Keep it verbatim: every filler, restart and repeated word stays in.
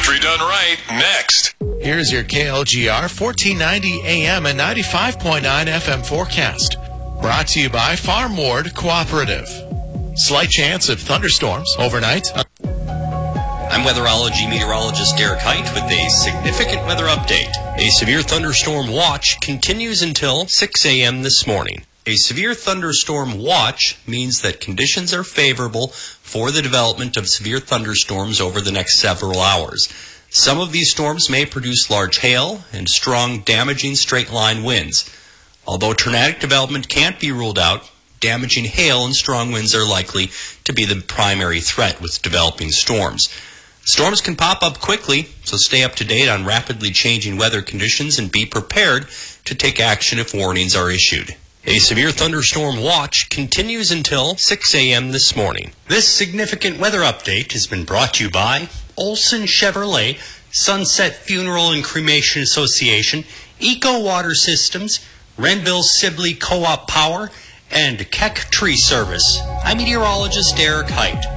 Country Done Right, next. Here's your K L G R fourteen ninety A M and ninety-five point nine F M forecast. Brought to you by Farm Ward Cooperative. Slight chance of thunderstorms overnight. I'm weatherology meteorologist Derek Height with a significant weather update. A severe thunderstorm watch continues until six A M this morning. A severe thunderstorm watch means that conditions are favorable for the development of severe thunderstorms over the next several hours. Some of these storms may produce large hail and strong, damaging straight-line winds. Although tornadic development can't be ruled out, damaging hail and strong winds are likely to be the primary threat with developing storms. Storms can pop up quickly, so stay up to date on rapidly changing weather conditions and be prepared to take action if warnings are issued. A severe thunderstorm watch continues until six A M this morning. This significant weather update has been brought to you by Olson Chevrolet, Sunset Funeral and Cremation Association, Eco Water Systems, Renville Sibley Co-op Power, and Keck Tree Service. I'm meteorologist Derek Height.